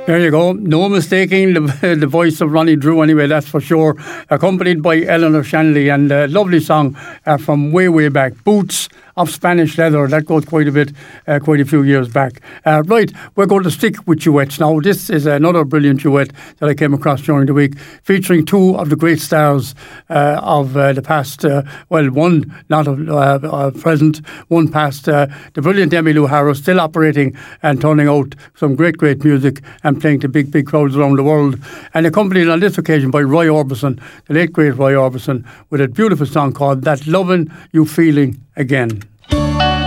There you go. No mistaking the voice of Ronnie Drew anyway, that's for sure. Accompanied by Eleanor Shanley, and a lovely song from way back. Boots of Spanish Leather. That goes quite a bit, quite a few years back. Right, we're going to stick with duets now. This is another brilliant duet that I came across during the week, featuring two of the great stars of the past. One not present, one past. The brilliant Emmylou Harris, still operating and turning out some great music and playing to big crowds around the world. And accompanied on this occasion by Roy Orbison, the late great Roy Orbison, with a beautiful song called That Lovin' You Feeling Again.